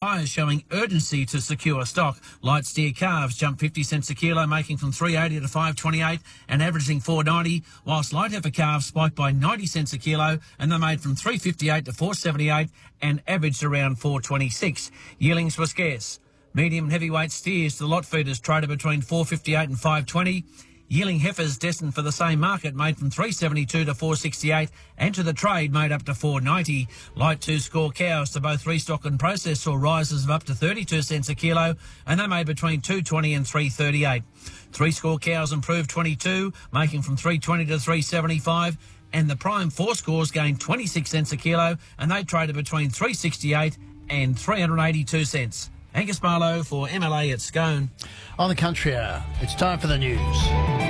buyers showing urgency to secure stock. Light steer calves jumped 50 cents a kilo, making from $3.80 to $5.28 and averaging $4.90, whilst light heifer calves spiked by 90 cents a kilo and they made from $3.58 to $4.78 and averaged around $4.26. Yearlings were scarce. Medium and heavyweight steers to the lot feeders traded between $4.58 and $5.20. Yearling heifers destined for the same market made from $3.72 to $4.68 and to the trade made up to $4.90. Light two-score cows to both restock and process saw rises of up to 32 cents a kilo and they made between $2.20 and $3.38. Three-score cows improved 22, making from $3.20 to $3.75, and the prime four scores gained 26 cents a kilo and they traded between $3.68 and $3.82. Angus Barlow for MLA at Scone. On the Country Hour, it's time for the news.